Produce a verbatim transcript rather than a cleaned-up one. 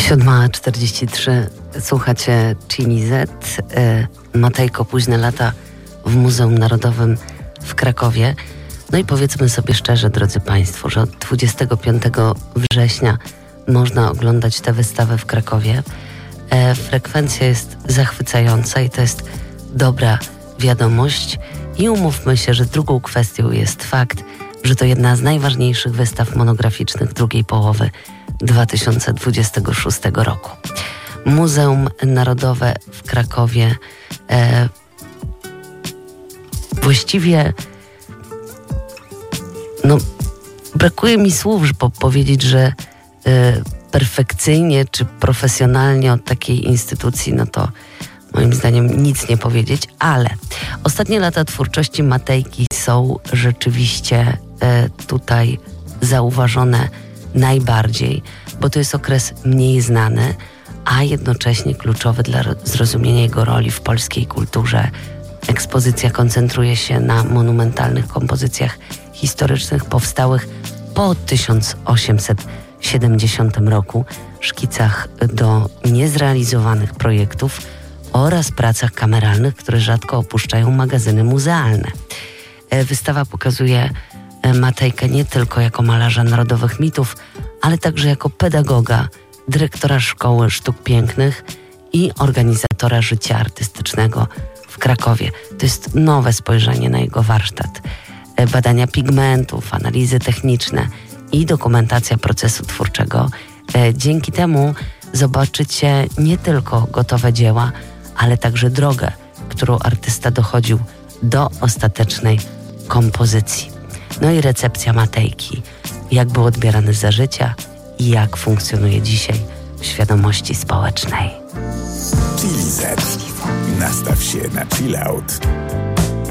siódma czterdzieści trzy. Słuchacie Chili Z. Matejko, późne lata w Muzeum Narodowym w Krakowie. No i powiedzmy sobie szczerze, drodzy Państwo, że od dwudziestego piątego września można oglądać tę wystawę w Krakowie. E, frekwencja jest zachwycająca i to jest dobra wiadomość. I umówmy się, że drugą kwestią jest fakt, że to jedna z najważniejszych wystaw monograficznych drugiej połowy dwa tysiące dwudziestego szóstego roku. Muzeum Narodowe w Krakowie e, właściwie no brakuje mi słów, żeby powiedzieć, że e, perfekcyjnie czy profesjonalnie od takiej instytucji, no to moim zdaniem nic nie powiedzieć, ale ostatnie lata twórczości Matejki są rzeczywiście e, tutaj zauważone najbardziej, bo to jest okres mniej znany, a jednocześnie kluczowy dla zrozumienia jego roli w polskiej kulturze. Ekspozycja koncentruje się na monumentalnych kompozycjach historycznych powstałych po tysiąc osiemset siedemdziesiątym roku, szkicach do niezrealizowanych projektów oraz pracach kameralnych, które rzadko opuszczają magazyny muzealne. Wystawa pokazuje Matejkę nie tylko jako malarza narodowych mitów, ale także jako pedagoga, dyrektora Szkoły Sztuk Pięknych i organizatora życia artystycznego w Krakowie. To jest nowe spojrzenie na jego warsztat. Badania pigmentów, analizy techniczne i dokumentacja procesu twórczego. Dzięki temu zobaczycie nie tylko gotowe dzieła, ale także drogę, którą artysta dochodził do ostatecznej kompozycji. No i recepcja Matejki. Jak był odbierany za życia i jak funkcjonuje dzisiaj w świadomości społecznej. Chili Z. Nastaw się na chill out.